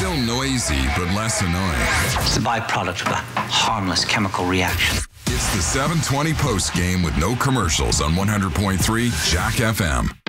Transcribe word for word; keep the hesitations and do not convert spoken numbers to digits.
Still noisy, but less annoying. It's the byproduct of a harmless chemical reaction. It's the seven twenty post game with no commercials on one hundred point three Jack F M.